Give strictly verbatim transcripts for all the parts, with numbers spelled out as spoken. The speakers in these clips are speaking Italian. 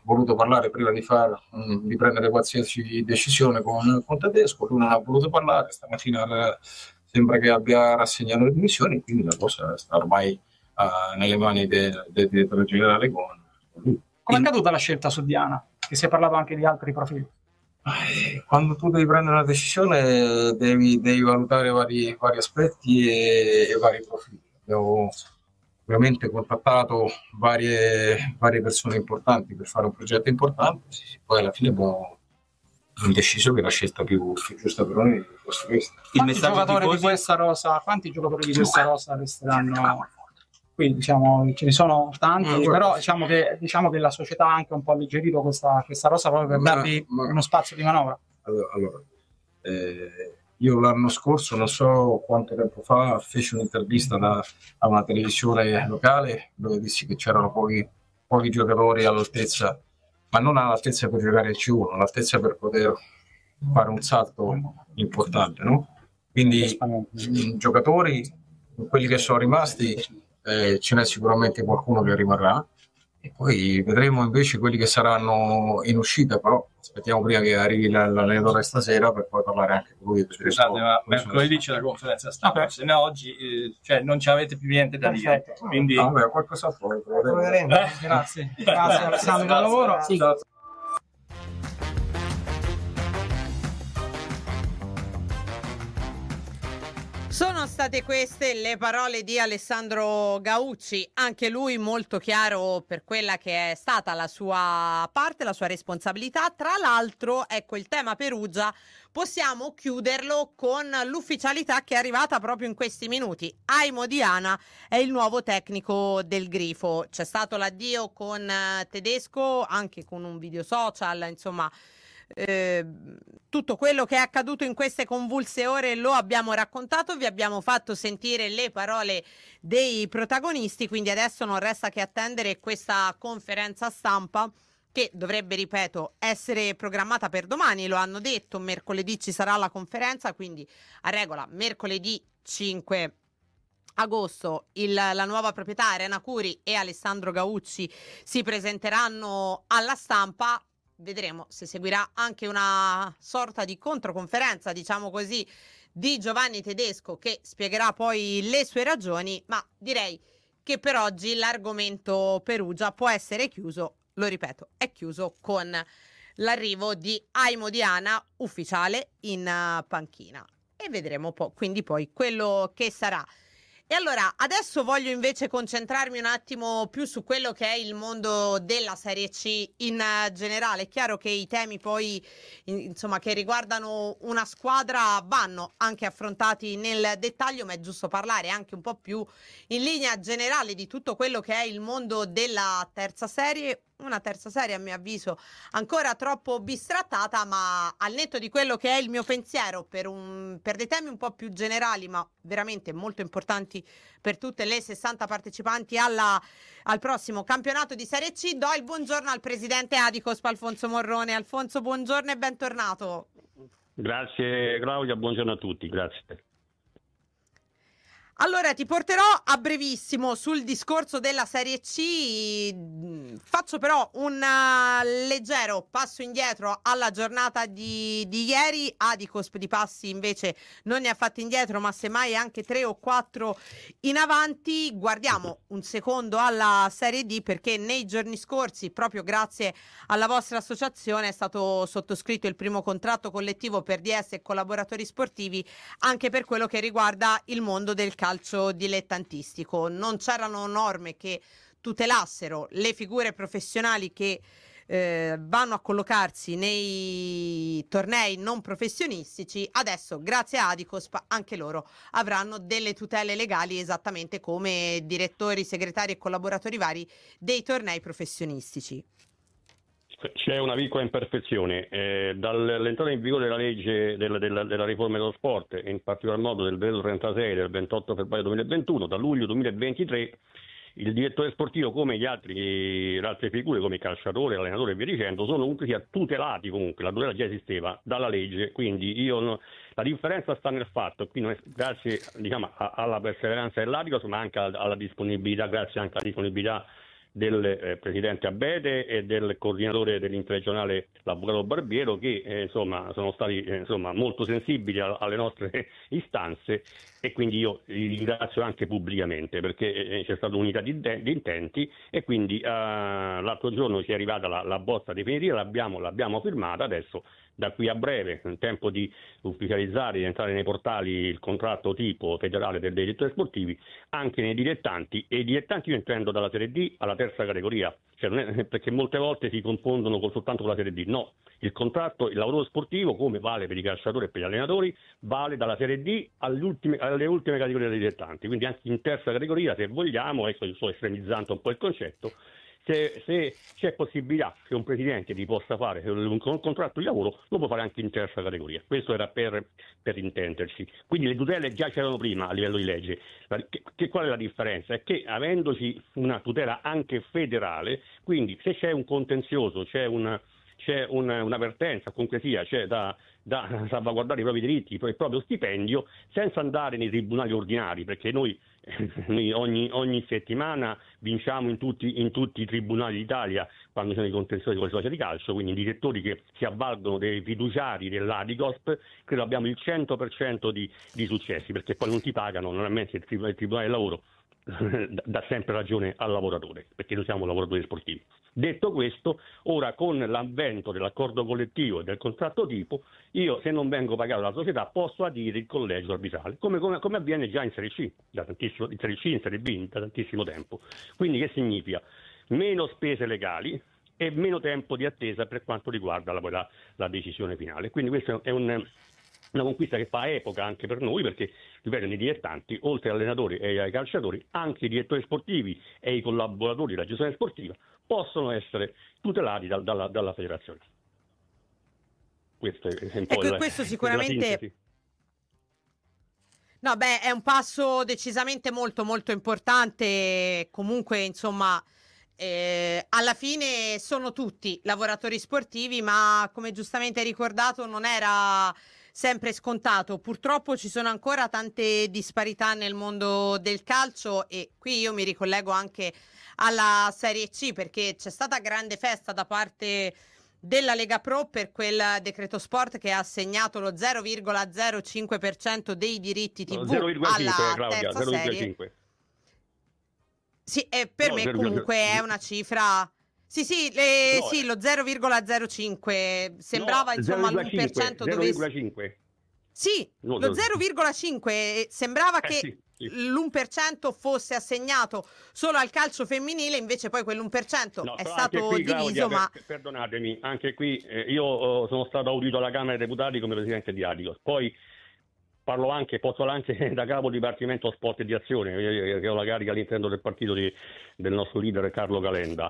voluto parlare prima di, far, mh, di prendere qualsiasi decisione con, con Tedesco, lui non ha voluto parlare, stamattina eh, sembra che abbia rassegnato le dimissioni, quindi la cosa sta ormai uh, nelle mani del de, direttore generale con lui. Come è caduta la scelta su Diana? Che si è parlato anche di altri profili. Quando tu devi prendere una decisione devi, devi valutare vari, vari aspetti e, e vari profili. Abbiamo ovviamente contattato varie, varie persone importanti per fare un progetto importante, sì, sì, poi alla fine abbiamo deciso che la scelta più, più giusta per noi fosse questa. Quanti giocatori di questa rosa, quanti giocatori di questa rosa resteranno qui? Diciamo, ce ne sono tanti, ma però diciamo che, diciamo che la società ha anche un po' alleggerito questa, questa rosa proprio per ma, darvi ma, uno spazio di manovra. Allora, allora eh, io l'anno scorso, non so quanto tempo fa, feci un'intervista da, a una televisione locale dove dissi che c'erano pochi, pochi giocatori all'altezza, ma non all'altezza per giocare il C uno, all'altezza per poter fare un salto importante, no? Quindi mh, giocatori, quelli che sono rimasti, eh, ce n'è sicuramente qualcuno che rimarrà, e poi vedremo invece quelli che saranno in uscita, però aspettiamo prima che arrivi l'allenatore stasera per poi parlare anche con lui. Scusate, ma mercoledì c'è la conferenza stampa, okay. Se no oggi eh, cioè, non ci avete più niente da dire. Quindi... Ah, vabbè, qualcosa fuori. Eh? Grazie, grazie Alessandro, buon lavoro. Sì. Sono state queste le parole di Alessandro Gaucci, anche lui molto chiaro per quella che è stata la sua parte, la sua responsabilità. Tra l'altro, ecco, il tema Perugia possiamo chiuderlo con l'ufficialità che è arrivata proprio in questi minuti. Aimo Diana è il nuovo tecnico del Grifo. C'è stato l'addio con Tedesco, anche con un video social, insomma... Eh, tutto quello che è accaduto in queste convulse ore lo abbiamo raccontato, vi abbiamo fatto sentire le parole dei protagonisti, quindi adesso non resta che attendere questa conferenza stampa che dovrebbe, ripeto, essere programmata per domani, lo hanno detto, mercoledì ci sarà la conferenza, quindi a regola mercoledì cinque agosto il, la nuova proprietà Arena Curi e Alessandro Gaucci si presenteranno alla stampa. Vedremo se seguirà anche una sorta di controconferenza, diciamo così, di Giovanni Tedesco, che spiegherà poi le sue ragioni, ma direi che per oggi l'argomento Perugia può essere chiuso, lo ripeto, è chiuso con l'arrivo di Aimo Diana ufficiale in panchina e vedremo po- quindi poi quello che sarà. E allora adesso voglio invece concentrarmi un attimo più su quello che è il mondo della Serie C in generale. È chiaro che i temi poi insomma che riguardano una squadra vanno anche affrontati nel dettaglio, ma è giusto parlare anche un po' più in linea generale di tutto quello che è il mondo della terza serie. Una terza serie a mio avviso ancora troppo bistrattata, ma al netto di quello che è il mio pensiero per, un, per dei temi un po' più generali ma veramente molto importanti per tutte le sessanta partecipanti alla, al prossimo campionato di Serie C, do il buongiorno al presidente Adicosp Alfonso Morrone. Alfonso, buongiorno e bentornato. Grazie Claudia, buongiorno a tutti, grazie. Allora ti porterò a brevissimo sul discorso della Serie C, faccio però un uh, leggero passo indietro alla giornata di, di ieri. Adicosp di passi invece non ne ha fatti indietro, ma semmai anche tre o quattro in avanti. Guardiamo un secondo alla Serie D, perché nei giorni scorsi, proprio grazie alla vostra associazione, è stato sottoscritto il primo contratto collettivo per D S e collaboratori sportivi anche per quello che riguarda il mondo del calcio calcio dilettantistico. Non c'erano norme che tutelassero le figure professionali che eh, vanno a collocarsi nei tornei non professionistici. Adesso, grazie a Adicosp, anche loro avranno delle tutele legali esattamente come direttori, segretari e collaboratori vari dei tornei professionistici. C'è una piccola imperfezione, eh, dall'entrata in vigore della legge della, della, della riforma dello sport, in particolar modo del decreto trentasei del ventotto febbraio duemilaventuno, da luglio duemilaventitré il direttore sportivo, come gli altri, le altre figure come il calciatore, l'allenatore e via dicendo, sono comunque sia tutelati, comunque la tutela già esisteva dalla legge, quindi io no, la differenza sta nel fatto, qui noi, grazie diciamo, a, alla perseveranza dell'Adicos, ma anche alla, alla disponibilità, grazie anche alla disponibilità del eh, presidente Abete e del coordinatore dell'interregionale l'avvocato Barbiero, che eh, insomma sono stati eh, insomma molto sensibili a, alle nostre istanze, e quindi io li ringrazio anche pubblicamente, perché eh, c'è stata unità di, di intenti, e quindi eh, l'altro giorno ci è arrivata la, la bozza definitiva, l'abbiamo, l'abbiamo firmata. Adesso da qui a breve, in tempo di ufficializzare, di entrare nei portali il contratto tipo federale dei direttori sportivi anche nei dilettanti, e i dilettanti io intendo dalla Serie D alla terza categoria, cioè non è, perché molte volte si confondono con, soltanto con la Serie D. No, il contratto, il lavoro sportivo, come vale per i calciatori e per gli allenatori, vale dalla Serie D alle ultime, alle ultime categorie dei dilettanti, quindi anche in terza categoria, se vogliamo, ecco, sto estremizzando un po' il concetto. Se, se c'è possibilità che un presidente ti possa fare un contratto di lavoro, lo può fare anche in terza categoria. Questo era per, per intenderci. Quindi le tutele già c'erano prima a livello di legge. Che, che, qual è la differenza? È che avendoci una tutela anche federale, quindi se c'è un contenzioso, c'è una c'è un, un'avvertenza, comunque sia, c'è da, da salvaguardare i propri diritti, il proprio stipendio, senza andare nei tribunali ordinari, perché noi, noi ogni, ogni settimana vinciamo in tutti, in tutti i tribunali d'Italia quando sono i contenziosi con le società di calcio, quindi i direttori che si avvalgono dei fiduciari dell'Adicosp, credo abbiamo il cento per cento di, di successi, perché poi non ti pagano, normalmente il tribunale, il tribunale del lavoro dà sempre ragione al lavoratore, perché noi siamo lavoratori sportivi. Detto questo, ora con l'avvento dell'accordo collettivo e del contratto tipo, io se non vengo pagato dalla società posso adire il collegio arbitrale, come, come, come avviene già in Serie C, da tantissimo, in Serie C, in Serie B, da tantissimo tempo. Quindi che significa? Meno spese legali e meno tempo di attesa per quanto riguarda la, la, la decisione finale. Quindi questo è un... una conquista che fa epoca anche per noi, perché ripeto, i dilettanti, oltre agli allenatori e ai calciatori, anche i direttori sportivi e i collaboratori della gestione sportiva possono essere tutelati dal, dalla, dalla federazione. Questo è un po' ecco, il, questo sicuramente... la No, beh, è un passo decisamente molto molto importante. Comunque, insomma, eh, alla fine sono tutti lavoratori sportivi, ma come giustamente hai ricordato non era sempre scontato. Purtroppo ci sono ancora tante disparità nel mondo del calcio, e qui io mi ricollego anche alla Serie C, perché c'è stata grande festa da parte della Lega Pro per quel decreto sport che ha assegnato lo zero virgola zero cinque per cento dei diritti tivù alla Claudia, terza zero virgola serie. cinque. Sì, e per No, me zero, comunque zero. è una cifra... Sì, sì, le- No, sì, eh. lo zero virgola zero cinque sembrava No, insomma l'uno per cento dovesse... zero virgola cinque. Sì, No, lo no. zero virgola cinque sembrava Eh, che sì, sì. l'uno per cento fosse assegnato solo al calcio femminile, invece poi quell'uno per cento No, è però stato anche qui, diviso, Claudia, ma... per- perdonatemi, anche qui eh, io eh, sono stato audito alla Camera dei Deputati come presidente di Adicos, poi parlo anche, posso anche da capo Dipartimento Sport e di Azione, eh, che ho la carica all'interno del partito di, del nostro leader Carlo Calenda.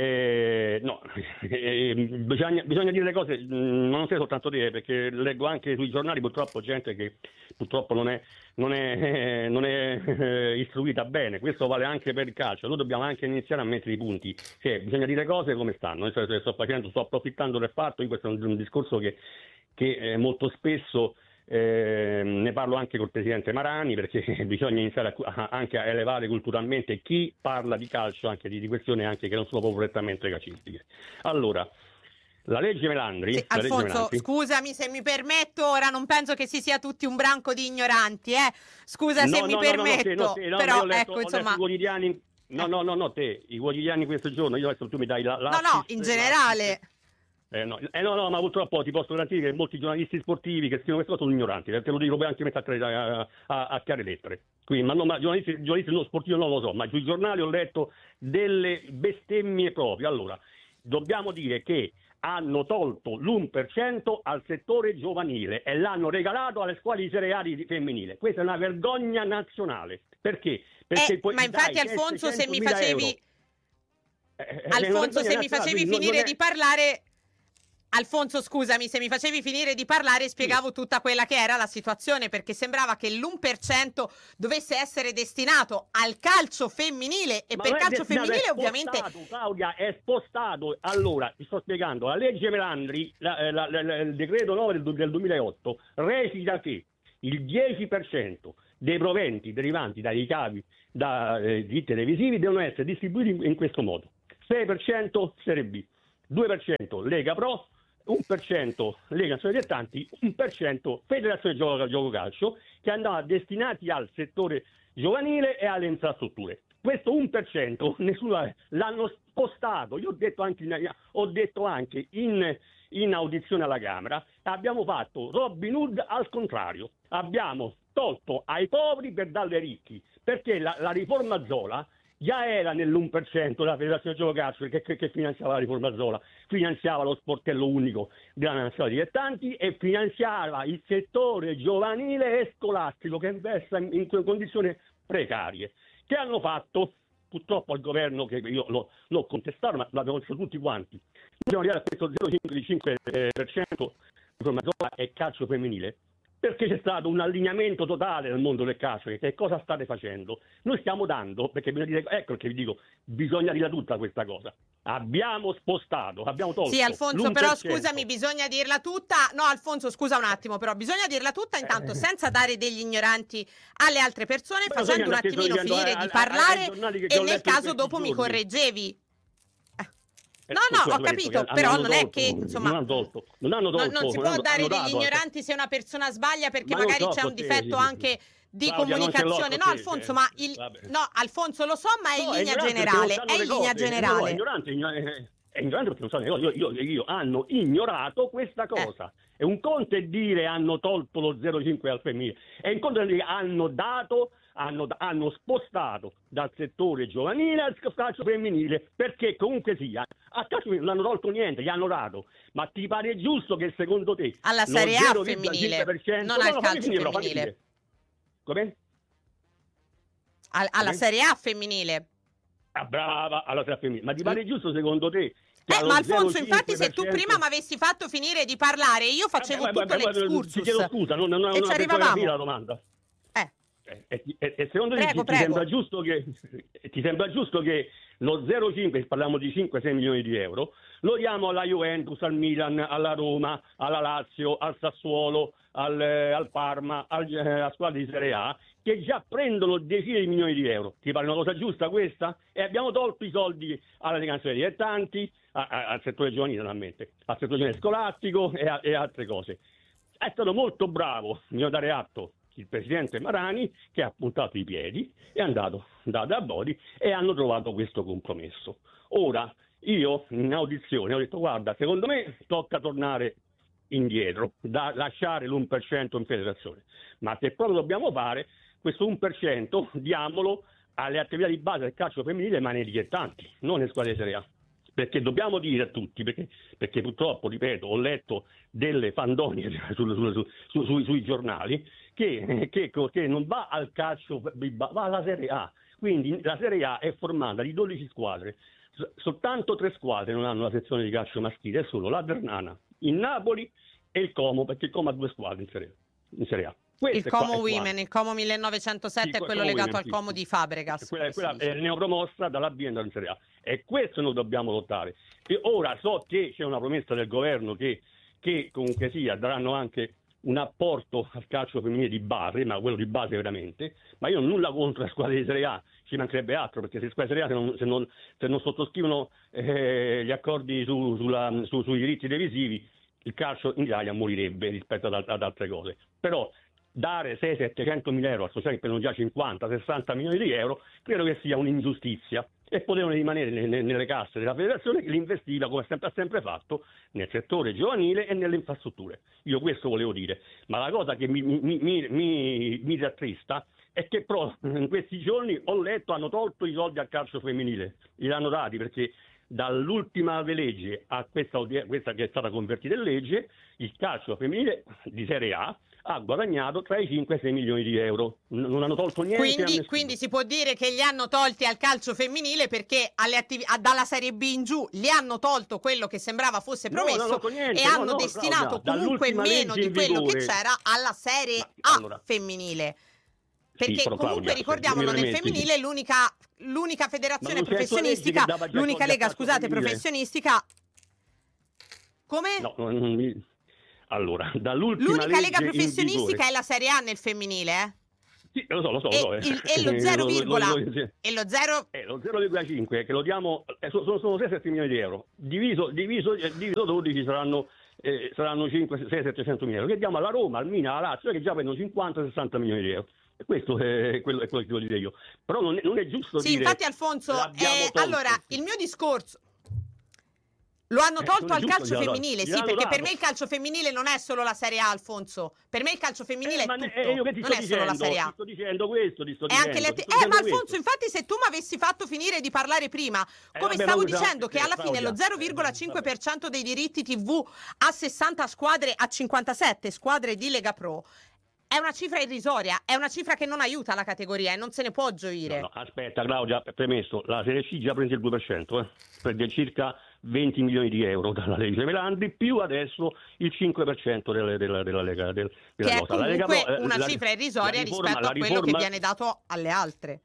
Eh, no, eh, bisogna, bisogna dire le cose, mh, non sei soltanto dire, perché leggo anche sui giornali purtroppo gente che purtroppo non è, non è, eh, non è eh, istruita bene. Questo vale anche per il calcio. Noi dobbiamo anche iniziare a mettere i punti, cioè, bisogna dire cose come stanno. Io sto, sto facendo, sto approfittando del fatto, questo è un, un discorso che, che eh, molto spesso Eh, ne parlo anche col presidente Marani, perché bisogna iniziare a, a, anche a elevare culturalmente chi parla di calcio, anche di, di questioni anche che non sono proprio prettamente calcistiche. Allora, la legge Melandri, Sì, la legge Alfonso, Melandri, scusami se mi permetto, ora non penso che si sia tutti un branco di ignoranti, eh? Scusa se no, mi no, no, no, permetto, no, te, no, te, no, però io ho letto, ecco, ho letto insomma... i quotidiani, no, no, no, no, te, i quotidiani questo giorno, io adesso tu mi dai la... No, no, in generale... Eh no, eh no, no, ma purtroppo ti posso garantire che molti giornalisti sportivi che scrivono queste cose sono ignoranti, te lo dico poi anche mettere a, a, a chiare lettere. Quindi, ma, no, ma giornalisti, giornalisti non sportivi non lo so, ma sui giornali ho letto delle bestemmie proprie. Allora, dobbiamo dire che hanno tolto l'uno per cento al settore giovanile e l'hanno regalato alle scuole di Serie A di femminile. Questa è una vergogna nazionale. Perché? Perché Eh, poi ma infatti dai Alfonso, se mi settecentomila facevi... euro. Eh, eh, Alfonso, è una se mi vergogna facevi nazionale, quindi finire non è- di parlare... Alfonso, scusami, se mi facevi finire di parlare spiegavo tutta quella che era la situazione, perché sembrava che l'uno per cento dovesse essere destinato al calcio femminile e Ma per non è calcio destinato, femminile è ovviamente... spostato, Claudia, è spostato. Allora, ti sto spiegando, la legge Melandri, la- eh, la- la- la- il decreto nove del, du- del duemilaotto, recita che il dieci per cento dei proventi derivanti dai ricavi da eh, diritti televisivi devono essere distribuiti in, in questo modo: sei per cento Serie B, due per cento Lega Pro, uno per cento Lega Nazionale Dilettanti, uno per cento Federazione Gioco, Gioco Calcio, che andava destinati al settore giovanile e alle infrastrutture. Questo uno per cento nessuno l'hanno spostato. Io ho detto anche in, ho detto anche in, in audizione alla Camera, abbiamo fatto Robin Hood al contrario, abbiamo tolto ai poveri per darle ai ricchi, perché la, la riforma Zola già era nell'uno per cento della Federazione Gioco Calcio che, che, che finanziava la riforma Zola, finanziava lo sportello unico della Nazionale Dilettanti e finanziava il settore giovanile e scolastico che versa in, in condizioni precarie. Che hanno fatto? Purtroppo il governo, che io l'ho, l'ho contestato, ma l'abbiamo detto tutti quanti, dobbiamo arrivare a questo zero virgola cinque per cento di riforma Zola e calcio femminile, perché c'è stato un allineamento totale nel mondo del calcio. Che cosa state facendo? Noi stiamo dando, perché bisogna dire, ecco che vi dico, bisogna dire tutta questa cosa. Abbiamo spostato, abbiamo tolto. Sì, Alfonso, l'uno per cento. però scusami, bisogna dirla tutta. No, Alfonso, scusa un attimo, però bisogna dirla tutta intanto, Eh. senza dare degli ignoranti alle altre persone, Ma facendo un bisogna attimino andare finire ai- di ai- ai parlare giornali che- che e ho nel letto in caso questi dopo mi giorni. correggevi. Eh, No, scusa, no, ho questo, capito, che però hanno non è tolto, che, insomma, non hanno tolto, non hanno No, tolto, non si non può hanno- dare hanno degli dato- ignoranti se una persona sbaglia perché Ma non magari so c'è un con te, difetto sì, sì. anche di Claudia, non ce l'ho comunicazione. con No, te, Alfonso, eh, ma il vabbè. no, Alfonso lo so, ma è in No, linea ignorante perché generale, non sanno è le in linea cose. No, è generale. ignorante, igno- eh, è ignorante perché non sanno le cose. Io, io, io hanno ignorato questa cosa. E un conto è dire hanno tolto lo zero virgola cinque al femminile, e un conto è dire hanno dato, hanno, hanno spostato dal settore giovanile al calcio femminile, perché comunque sia, a calcio femminile non hanno tolto niente, gli hanno dato. Ma ti pare giusto che secondo te Alla lo Serie A zero virgola cinque femminile, per cento non al no, no, fammi calcio finire, però, fammi femminile. finire. Come? Al- alla Come? Serie A femminile. Ah, brava, alla Serie A femminile. Ma ti pare giusto secondo te? che Eh, allo ma Alfonso, zero virgola cinque infatti, se tu per cento prima mi avessi fatto finire di parlare, io facevo Vabbè, tutto vabbè, vabbè, l'excursus. Ti chiedo scusa, non, non, non, e non ci pensavo arrivavamo. di la domanda. Eh. Eh, E, e- e secondo te Prego, ti, ti prego. sembra giusto che ti sembra giusto che lo zero virgola cinque, parliamo di cinque sei milioni di euro, lo diamo alla Juventus, al Milan, alla Roma, alla Lazio, al Sassuolo, al, eh, al Parma, al, eh, alla squadra di Serie A, che già prendono decine di milioni di euro? Ti pare una cosa giusta questa? E abbiamo tolto i soldi alla Nazionale Dilettanti, a- a- al settore giovanile naturalmente, al settore giovanile scolastico e, a- e altre cose. È stato molto bravo, bisogna dare atto, il presidente Marani, che ha puntato i piedi, è andato da, da Bodi e hanno trovato questo compromesso. Ora, io in audizione ho detto, guarda, secondo me tocca tornare indietro, da lasciare l'uno per cento in federazione, ma se proprio dobbiamo fare questo uno per cento, diamolo alle attività di base del calcio femminile, ma nei dilettanti, non nelle squadre di Serie A. Perché dobbiamo dire a tutti, perché, perché purtroppo, ripeto, ho letto delle fandonie su, su, su, su, sui, sui giornali, che, che, che non va al calcio, va alla Serie A. Quindi la Serie A è formata di dodici squadre, S- soltanto tre squadre non hanno la sezione di calcio maschile, è solo la Ternana, il Napoli e il Como, perché il Como ha due squadre in Serie, in serie A. Il Queste Como qua- è Women, quadro. il Como millenovecentosette Sì, è quello Como legato Women, al sì, Como sì. di Fabregas. Quella, come si quella dice. è neopromossa dalla B in Serie A, e questo noi dobbiamo lottare. E ora so che c'è una promessa del governo che, che comunque sia daranno anche un apporto al calcio femminile di base, ma quello di base veramente, ma io ho nulla contro le squadre di Serie A, ci mancherebbe altro, perché se le squadre di Serie A se non, se non, se non sottoscrivono eh, gli accordi su, sulla, su, sui diritti televisivi, il calcio in Italia morirebbe rispetto ad, ad altre cose. Però dare seicento settecento mila euro a società che prendono già cinquanta sessanta milioni di euro, credo che sia un'ingiustizia, e potevano rimanere nelle, nelle casse della federazione, che li investiva, come sempre, ha sempre fatto, nel settore giovanile e nelle infrastrutture. Io questo volevo dire, ma la cosa che mi, mi, mi, mi, mi rattrista è che però in questi giorni ho letto hanno tolto i soldi al calcio femminile, li hanno dati, perché dall'ultima legge a questa, questa che è stata convertita in legge, il calcio femminile di Serie A ha guadagnato tra i cinque e i sei milioni di euro. Non hanno tolto niente a Quindi, nessuno. quindi si può dire che li hanno tolti al calcio femminile perché alle attivi- a- dalla Serie B in giù li hanno tolto quello che sembrava fosse No, promesso non ho tolto niente, e no, hanno no, destinato Claudia, comunque dall'ultima meno legge di in quello che vigore- c'era alla Serie Ma, A allora, femminile. sì, Perché però, comunque Claudia, ricordiamolo, se mi nel permetti, femminile l'unica, l'unica federazione Ma non c'è professionistica, legge che dava già l'unica soldi al lega, calcio scusate, femminile? professionistica. Come? no, non- non mi- allora, dall'ultima L'unica legge lega in professionistica vigore- è la Serie A nel femminile, eh? Sì, lo so, lo so, lo E, so. eh. il- e lo zero, Lo- lo- virgola- lo- lo- e lo zero Eh, lo zero virgola cinque che lo diamo, eh, sono, sono sei sette milioni di euro, diviso, diviso, eh, diviso dodici saranno, eh, saranno cinque sei settecento mila euro, che diamo alla Roma, al Milan, alla Lazio, che già prendono cinquanta sessanta milioni di euro. E questo è quello, è quello che voglio dire io. Però non è, non è giusto Sì, dire... infatti Alfonso, l'abbiamo eh, tolto. allora, il mio discorso lo hanno Eh, tolto non è al giusto, calcio glielo- femminile, sì, gliel'hanno perché per dato. me il calcio femminile non è solo la Serie A, Alfonso. Per me il calcio femminile Eh, ma è ne- tutto, eh, io che ti non sto è solo la dicendo, Serie A. ti sto dicendo questo, ti sto E dicendo. anche le ti atti- sto eh, ma dicendo Alfonso, questo. infatti, se tu mi avessi fatto finire di parlare prima, Eh, come vabbè, stavo ma scusa, dicendo, che eh, alla fine lo Claudia, zero virgola cinque per cento dei diritti tivù a sessanta squadre, a cinquantasette squadre di Lega Pro, è una cifra irrisoria, è una cifra che non aiuta la categoria e non se ne può gioire. No, no, aspetta Claudia, premesso, la Serie C già prende il due per cento, eh, prende circa venti milioni di euro dalla legge Melandri, più adesso il cinque per cento della, della, della Lega della, della Che è cosa. La Lega comunque Pro, eh, una la- cifra irrisoria la riforma- rispetto a la quello che riforma- viene dato alle altre.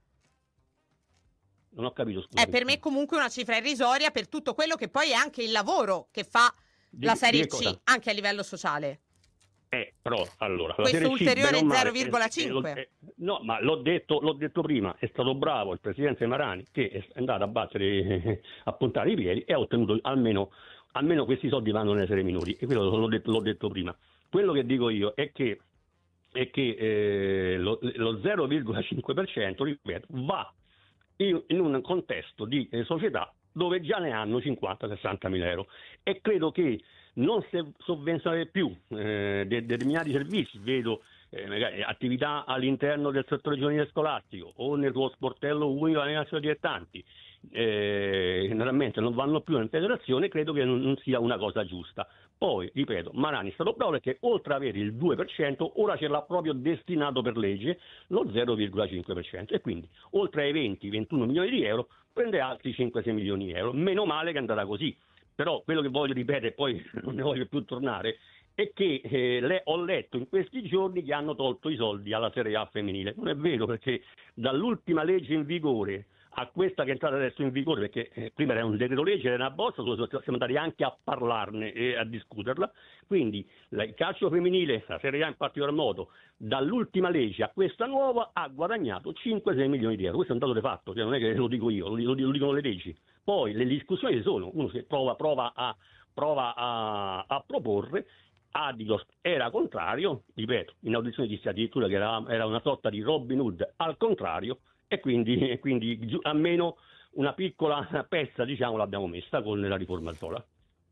Non ho capito, scusa. È per me comunque una cifra irrisoria per tutto quello che poi è anche il lavoro che fa Di- la di Serie che C, cosa? anche a livello sociale. Eh, però, allora, la Questo Serie C, ulteriore bene o male, zero virgola eh, eh, lo- cinque. eh, no, ma l'ho detto, l'ho detto prima, è stato bravo il presidente Marani che è andato a battere, eh, a puntare i piedi e ha ottenuto almeno, almeno questi soldi vanno nelle serie minori. E quello l'ho detto, l'ho detto prima. Quello che dico io è che, è che eh, lo, lo zero virgola cinque per cento, ripeto, va in, in un contesto di eh, società dove già ne hanno cinquanta sessanta mila euro e credo che non se- sovvenzionare più eh, de- determinati servizi, vedo eh, magari attività all'interno del settore giovanile scolastico o nel tuo sportello unico alla nazione dilettanti, eh, generalmente non vanno più in federazione, credo che non, non sia una cosa giusta. Poi, ripeto, Marani è stato bravo perché oltre ad avere il due per cento ora ce l'ha proprio destinato per legge lo zero virgola cinque per cento e quindi oltre ai venti ventuno milioni di euro prende altri cinque sei milioni di euro. Meno male che è andata così. Però quello che voglio ripetere, poi non ne voglio più tornare, è che eh, le, ho letto in questi giorni che hanno tolto i soldi alla Serie A femminile. Non è vero, perché dall'ultima legge in vigore a questa che è entrata adesso in vigore, perché eh, prima era un decreto legge, era una bozza, siamo andati anche a parlarne e a discuterla, quindi la, il calcio femminile, la Serie A in particolar modo, dall'ultima legge a questa nuova ha guadagnato cinque sei milioni di euro. Questo è un dato di fatto, cioè non è che lo dico io, lo, lo, lo dicono le leggi. Poi le discussioni ci sono, uno che prova, prova, a, prova a, a proporre, Adidos era contrario, ripeto, in audizione dissi addirittura che era, era una sorta di Robin Hood al contrario, e quindi, e quindi giu- almeno una piccola pezza, diciamo, l'abbiamo messa con la riforma Zola.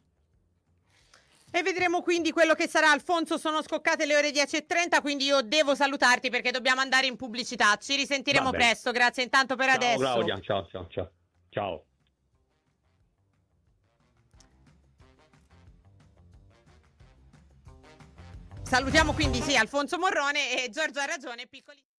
E vedremo quindi quello che sarà. Alfonso, sono scoccate le ore dieci e trenta, quindi io devo salutarti perché dobbiamo andare in pubblicità. Ci risentiremo Va bene. presto, grazie intanto per Ciao adesso. Claudia, ciao, ciao, ciao. Ciao. Salutiamo quindi sì Alfonso Morrone e Giorgio ha ragione, piccoli